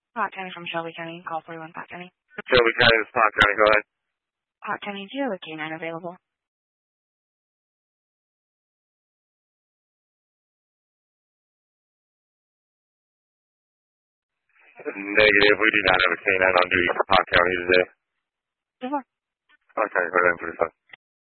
Pot County from Shelby County. Call 41 Pot County. Shelby County, this is Pot County, go ahead. Pot County, do you have a K-9 available? Negative, we do not have a K-9 on duty for Pot County today. Sure. Pot County, go ahead and put it on.